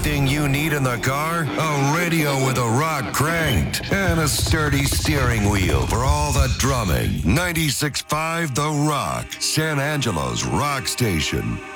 everything you need in the car? A radio with a rock cranked and a sturdy steering wheel for all the drumming. 96.5 The Rock, San Angelo's rock station.